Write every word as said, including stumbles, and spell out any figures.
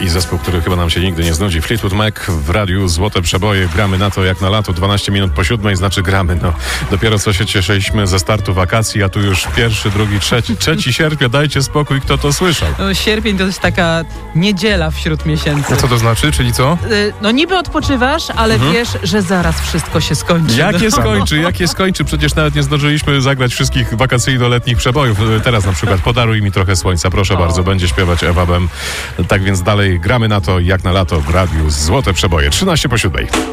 I zespół, który chyba nam się nigdy nie znudzi. Fleetwood Mac w radiu Złote Przeboje. Gramy na to jak na lato. dwanaście minut po siódmej, znaczy gramy. No, dopiero co się cieszyliśmy ze startu wakacji, a tu już pierwszy, drugi, trzeci, trzeci sierpnia. Dajcie spokój, kto to słyszał. No, sierpień to jest taka niedziela wśród miesięcy. No co to znaczy? Czyli co? Y, No niby odpoczywasz, ale Mhm. wiesz, że zaraz wszystko się skończy. Jak je No. skończy? Jak je skończy? Przecież nawet nie zdążyliśmy zagrać wszystkich wakacyjno-letnich przebojów. Teraz na przykład Podaruj mi trochę słońca. Proszę O. bardzo, będzie śpiewać Ewa Bem. Tak więc dalej gramy na to jak na lato w radiu Złote Przeboje. trzynaście po siódmej.